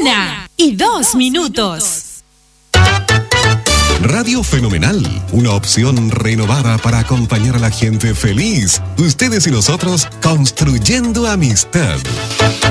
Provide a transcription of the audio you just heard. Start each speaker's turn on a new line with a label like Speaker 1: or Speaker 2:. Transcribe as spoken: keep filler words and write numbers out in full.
Speaker 1: Una y dos minutos.
Speaker 2: Radio Fenomenal, una opción renovada para acompañar a la gente feliz. Ustedes y nosotros construyendo amistad.